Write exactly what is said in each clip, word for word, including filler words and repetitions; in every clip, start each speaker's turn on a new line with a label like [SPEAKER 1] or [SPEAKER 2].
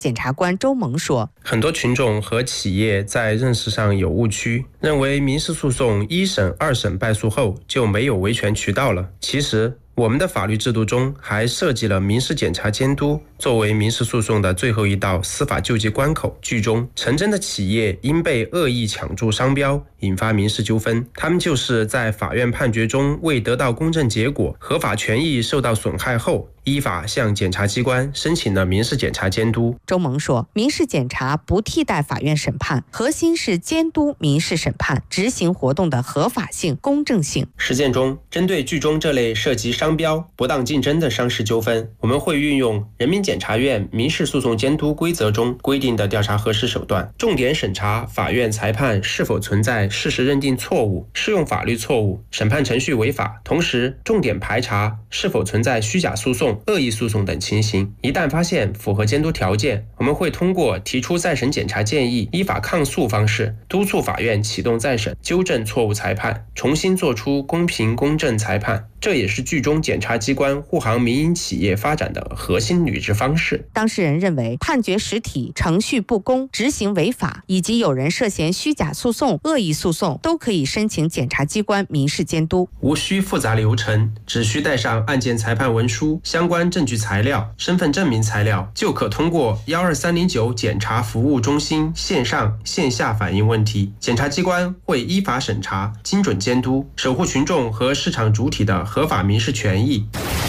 [SPEAKER 1] 检察官周萌说，
[SPEAKER 2] 很多群众和企业在认识上有误区，认为民事诉讼一审、二审败诉后就没有维权渠道了。其实我们的法律制度中还设计了民事检察监督作为民事诉讼的最后一道司法救济关口。剧中陈真的企业因被恶意抢注商标引发民事纠纷，他们就是在法院判决中未得到公正结果，合法权益受到损害后，依法向检察机关申请了民事检察监督。
[SPEAKER 1] 周萌说，民事检察不替代法院审判，核心是监督民事审判执行活动的合法性、公正性。
[SPEAKER 2] 实践中，针对剧中这类涉及商标、不当竞争的商事纠纷，我们会运用人民检察院民事诉讼监督规则中规定的调查核实手段，重点审查法院裁判是否存在事实认定错误、适用法律错误、审判程序违法，同时重点排查是否存在虚假诉讼、恶意诉讼等情形。一旦发现符合监督条件，我们会通过提出再审检查建议、依法抗诉方式，督促法院启动再审，纠正错误裁判，重新作出公平公正裁判。这也是剧中检察机关护航民营企业发展的核心履职方式。
[SPEAKER 1] 当事人认为判决实体程序不公、执行违法，以及有人涉嫌虚假诉讼、恶意诉讼，都可以申请检察机关民事监督。
[SPEAKER 2] 无需复杂流程，只需带上案件裁判文书、相关证据材料、身份证明材料，就可通过一二三零九检察服务中心线上线下反映问题。检察机关会依法审查、精准监督，守护群众和市场主体的合法民事权益。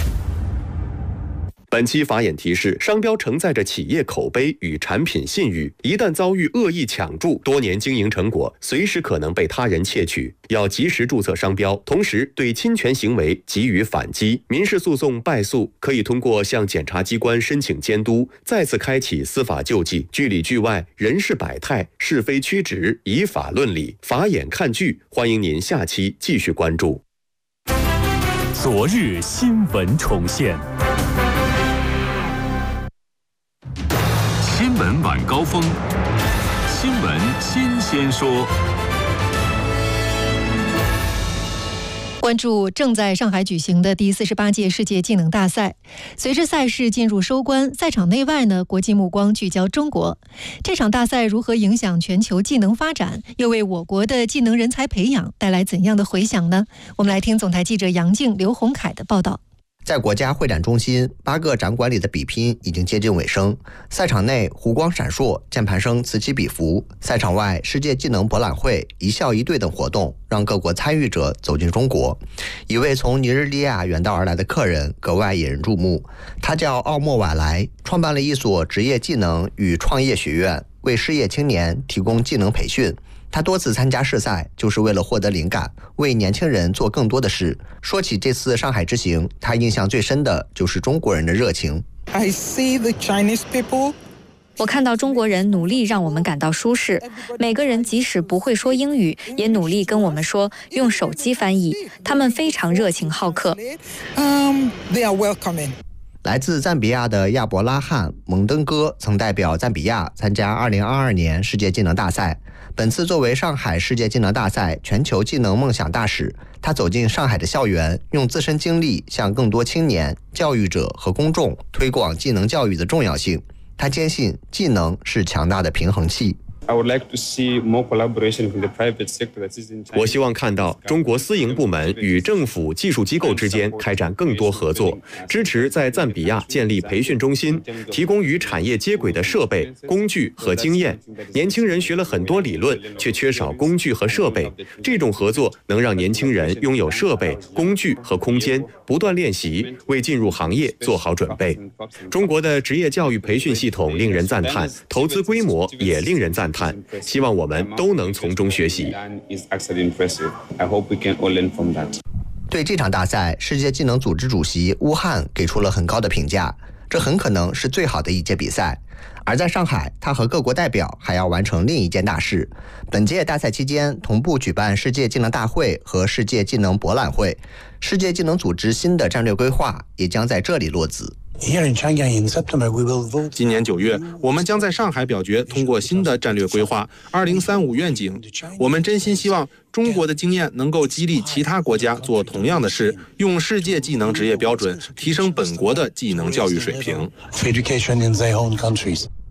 [SPEAKER 3] 本期法眼提示：商标承载着企业口碑与产品信誉，一旦遭遇恶意抢注，多年经营成果随时可能被他人窃取。要及时注册商标，同时对侵权行为给予反击。民事诉讼败诉可以通过向检察机关申请监督，再次开启司法救济。剧里剧外，人事百态，是非曲直，以法论理。法眼看剧，欢迎您下期继续关注。
[SPEAKER 4] 昨日新闻重现。新闻晚高峰，新闻新鲜说。
[SPEAKER 5] 关注正在上海举行的第四十八届世界技能大赛，随着赛事进入收官，赛场内外呢，国际目光聚焦中国。这场大赛如何影响全球技能发展，又为我国的技能人才培养带来怎样的回响呢？我们来听总台记者杨静、刘洪凯的报道。
[SPEAKER 6] 在国家会展中心，八个展馆里的比拼已经接近尾声。赛场内湖光闪烁，键盘声此起彼伏。赛场外，世界技能博览会、一校一队等活动让各国参与者走进中国。一位从尼日利亚远道而来的客人格外引人注目，他叫奥莫瓦莱，创办了一所职业技能与创业学院，为失业青年提供技能培训。他多次参加试赛，就是为了获得灵感，为年轻人做更多的事。说起这次上海之行，他印象最深的就是中国人的热情。
[SPEAKER 7] I see the Chinese people.
[SPEAKER 8] 我看到中国人努力让我们感到舒适，每个人即使不会说英语，也努力跟我们说，用手机翻译。他们非常热情好客。
[SPEAKER 7] Um, they are welcoming.
[SPEAKER 6] 来自赞比亚的亚伯拉罕·蒙登哥曾代表赞比亚参加二零二二年世界技能大赛。本次作为上海世界技能大赛全球技能梦想大使，他走进上海的校园，用自身经历向更多青年、教育者和公众推广技能教育的重要性。他坚信技能是强大的平衡器。
[SPEAKER 3] 我希望看到中国私营部门与政府技术机构之间开展更多合作，支持在赞比亚建立培训中心，提供与产业接轨的设备、工具和经验。年轻人学了很多理论，却缺少工具和设备。这种合作能让年轻人拥有设备、工具和空间，不断练习，为进入行业做好准备。中国的职业教育培训系统令人赞叹，投资规模也令人赞叹。希望我们都能从中学习。
[SPEAKER 6] 对这场大赛，世界技能组织主席乌汉给出了很高的评价，这很可能是最好的一届比赛。而在上海，他和各国代表还要完成另一件大事。本届大赛期间，同步举办世界技能大会和世界技能博览会，世界技能组织新的战略规划也将在这里落子。
[SPEAKER 9] 今年九月，我们将在上海表决通过新的战略规划二零三五愿景。我们真心希望中国的经验能够激励其他国家做同样的事，用世界技能职业标准提升本国的技能教育水平。